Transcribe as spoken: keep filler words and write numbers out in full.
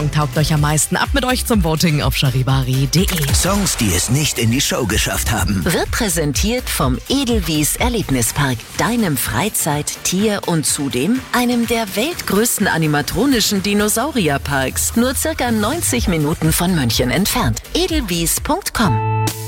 Taugt euch am meisten? Ab mit euch zum Voting auf charivari punkt de. Songs, die es nicht in die Show geschafft haben. Wird präsentiert vom Edelwies Erlebnispark, deinem Freizeit-, Tier- und zudem einem der weltgrößten animatronischen Dinosaurierparks. Nur circa neunzig Minuten von München entfernt. edelwies punkt com